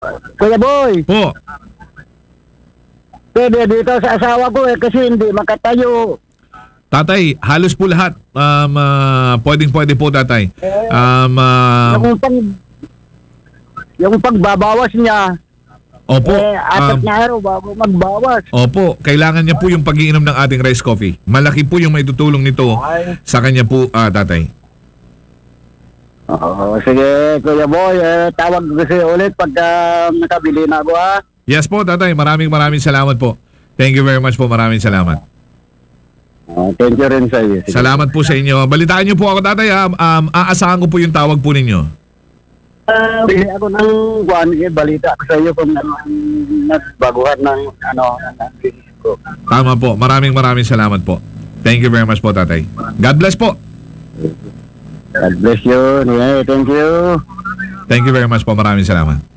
Kuya Boy, Po. pwede dito sa asawa ko kasi hindi makatayo. Tatay, halos po lahat. Pwedeng-pwede po, tatay. Yung pagbabawas niya, Opo. 4 na araw bago magbawas. Opo, kailangan niya po yung pag-iinom ng ating rice coffee. Malaki po yung maitutulong nito sa kanya po, tatay. Oo, sige, Kuya Boy, tawag ko kasi ulit pagka nakabili na ako, ha? Yes po, tatay. Maraming salamat po. Thank you very much po. Maraming salamat. Thank you rin sa iyo. Sige. Salamat po sa inyo. Balitaan niyo po ako, tatay. Aasahan ko po yung tawag po ninyo. Bili ako ng balita ko sa iyo kung ano ang nagbaguhan ng business ko. Tama po. Maraming salamat po. Thank you very much po, tatay. God bless po. God bless you. Yeah, thank you. Thank you very much po. Maraming salamat.